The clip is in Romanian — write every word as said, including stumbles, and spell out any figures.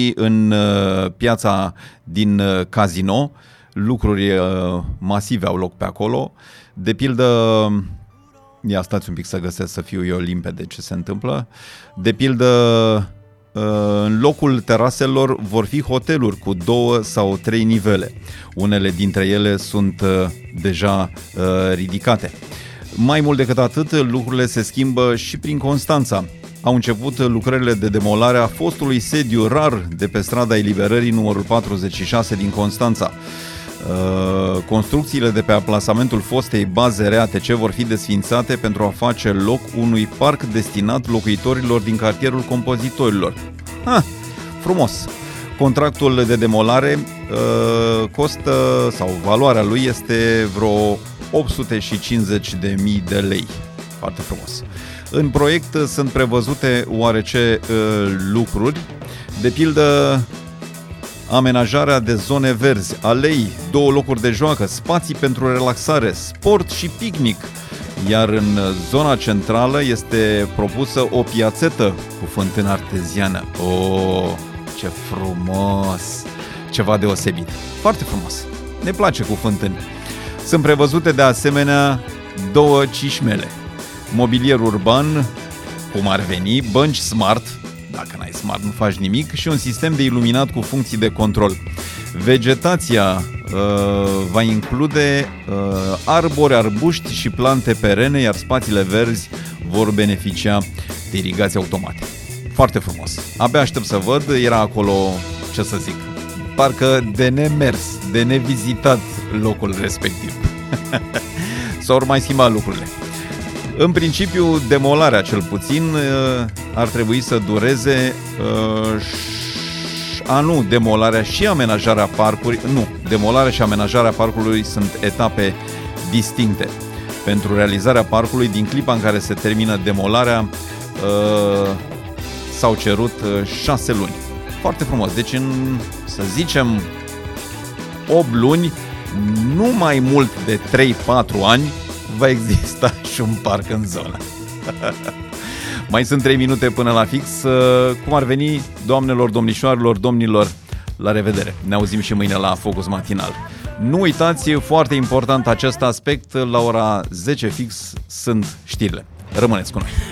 în piața din Casino, lucruri masive au loc pe acolo. De pildă, ia stați un pic să găsesc să fiu eu limpede ce se întâmplă. De pildă, în locul teraselor vor fi hoteluri cu două sau trei nivele. Unele dintre ele sunt deja ridicate. Mai mult decât atât, lucrurile se schimbă și prin Constanța. Au început lucrările de demolare a fostului sediu rar de pe strada Eliberării numărul patruzeci și șase din Constanța. Construcțiile de pe aplasamentul fostei baze R A T C vor fi desfințate pentru a face loc unui parc destinat locuitorilor din cartierul Compozitorilor. Ha, frumos! Contractul de demolare uh, costă, sau valoarea lui este vreo opt sute cincizeci de mii de lei. Foarte frumos. În proiect sunt prevăzute oarece uh, lucruri, de pildă amenajarea de zone verzi, alei, două locuri de joacă, spații pentru relaxare, sport și picnic. Iar în zona centrală este propusă o piațetă cu fântână arteziană. Oh, ce frumos! Ceva deosebit. Foarte frumos. Ne place cu fântâni. Sunt prevăzute de asemenea două cișmele, mobilier urban, cum ar veni, bănci smart, dacă n-ai smart nu faci nimic, și un sistem de iluminat cu funcții de control. Vegetația uh, va include uh, arbori, arbuști și plante perene, iar spațiile verzi vor beneficia de irigații automate. Foarte frumos. Abia aștept să văd, era acolo, ce să zic, parcă de nemers, de nevizitat locul respectiv. S-au mai schimbat lucrurile. În principiu, demolarea cel puțin ar trebui să dureze a nu, demolarea și amenajarea parcului, nu, demolarea și amenajarea parcului sunt etape distincte. Pentru realizarea parcului, din clipa în care se termină demolarea, s-au cerut șase luni. Foarte frumos. Deci în, să zicem, opt luni, nu mai mult de trei patru ani, va exista și un parc în zonă. Mai sunt trei minute până la fix. Cum ar veni, doamnelor, domnișoarelor, domnilor, la revedere. Ne auzim și mâine la Focus Matinal. Nu uitați, foarte important acest aspect, la ora zece fix sunt știrile. Rămâneți cu noi.